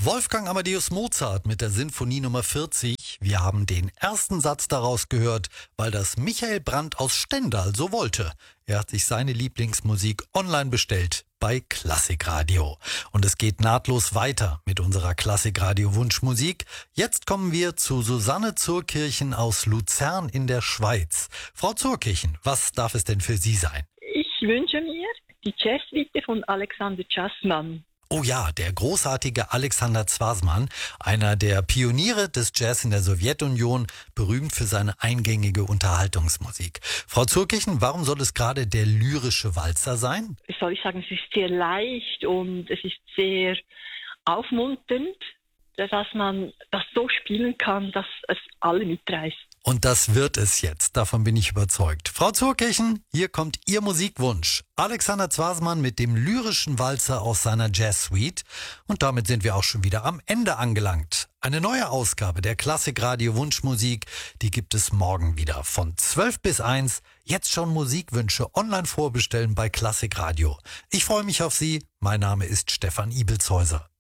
Wolfgang Amadeus Mozart mit der Sinfonie Nummer 40. Wir haben den ersten Satz daraus gehört, weil das Michael Brandt aus Stendal so wollte. Er hat sich seine Lieblingsmusik online bestellt bei Klassikradio. Und es geht nahtlos weiter mit unserer Klassikradio-Wunschmusik. Jetzt kommen wir zu Susanne Zurkirchen aus Luzern in der Schweiz. Frau Zurkirchen, was darf es denn für Sie sein? Ich wünsche mir die Jazzsuite von Alexander Chasman. Oh ja, der großartige Alexander Zwasman, einer der Pioniere des Jazz in der Sowjetunion, berühmt für seine eingängige Unterhaltungsmusik. Frau Zurkirchen, warum soll es gerade der lyrische Walzer sein? Wie soll ich sagen, es ist sehr leicht und es ist sehr aufmunternd, dass man das so spielen kann, dass es alle mitreißt. Und das wird es jetzt, davon bin ich überzeugt. Frau Zurkirchen, hier kommt Ihr Musikwunsch. Alexander Zwasman mit dem lyrischen Walzer aus seiner Jazz-Suite. Und damit sind wir auch schon wieder am Ende angelangt. Eine neue Ausgabe der Klassikradio Wunschmusik, die gibt es morgen wieder von 12 bis 1. Jetzt schon Musikwünsche online vorbestellen bei Klassikradio. Ich freue mich auf Sie. Mein Name ist Stefan Ibelzhäuser.